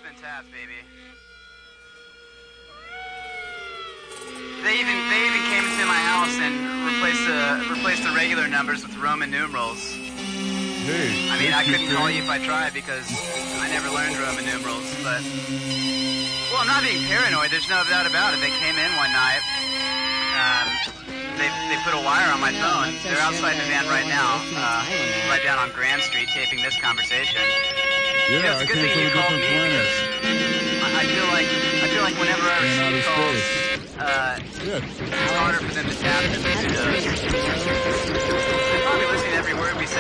been tapped, baby. They even came to my house and replaced the regular numbers with Roman numerals. Hey, I mean, I couldn't call you if I tried because I never learned Roman numerals, but... Well, I'm not being paranoid, there's no doubt about it. They came in one night, they put a wire on my phone. They're outside the van right now, right down on Grand Street, taping this conversation. Yeah, it's a good thing you called me because I feel like whenever I receive calls, it's harder for them to tap. They're probably listening to every word we say